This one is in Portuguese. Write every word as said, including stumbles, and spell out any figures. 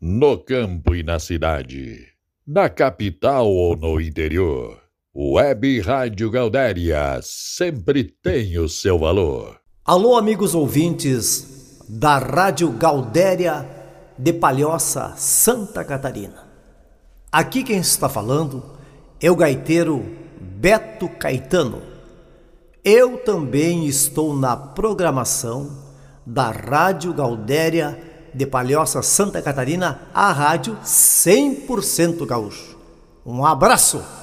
No campo e na cidade, na capital ou no interior, Web Rádio Gaudéria sempre tem o seu valor. Alô, amigos ouvintes da Rádio Gaudéria de Palhoça, Santa Catarina. Aqui quem está falando é o gaiteiro Beto Caetano. Eu também estou na programação da Rádio Gaudéria de Palhoça, Santa Catarina, a rádio cem por cento gaúcho. Um abraço!